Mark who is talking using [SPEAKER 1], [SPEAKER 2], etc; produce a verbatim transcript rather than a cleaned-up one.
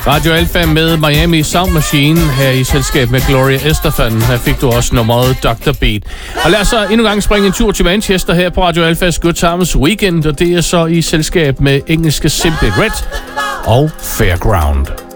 [SPEAKER 1] Radio Alpha med Miami Sound Machine her i selskab med Gloria Estefan. Her fik du også nummeret doktor Beat. Og lad os så endnu gang springe en tur til Manchester her på Radio Alphas Good Times Weekend, og det er så i selskab med engelske Simply Red og Fairground.